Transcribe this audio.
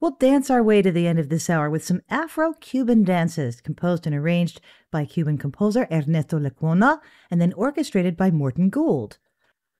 We'll dance our way to the end of this hour with some Afro-Cuban dances composed and arranged by Cuban composer Ernesto Lecuona and then orchestrated by Morton Gould.